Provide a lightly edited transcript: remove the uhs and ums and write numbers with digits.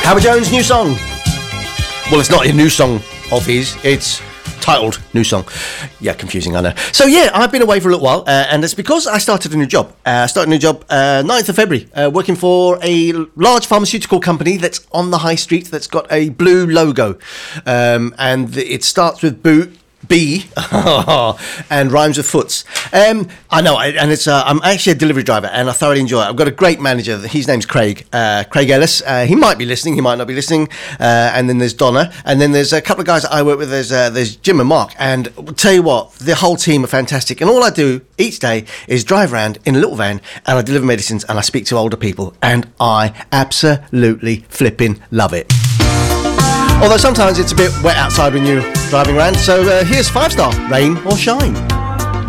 Howard Jones' new song. Well, it's not a new song of his, it's titled New Song. Yeah, confusing, I know. So yeah, I've been away for a little while, and it's because I started a new job. 9th of February, working for a large pharmaceutical company that's on the high street, that's got a blue logo, and it starts with B and rhymes with foots. I know, and it's I'm actually a delivery driver, and I thoroughly enjoy it. I've got a great manager. His name's Craig Ellis. He might be listening, he might not be listening. And then there's Donna, and then there's a couple of guys that I work with. There's Jim and Mark, and I'll tell you what, the whole team are fantastic. And all I do each day is drive around in a little van, and I deliver medicines, and I speak to older people, and I absolutely flipping love it. Although sometimes it's a bit wet outside when you're driving around. So here's 5 Star, Rain or Shine.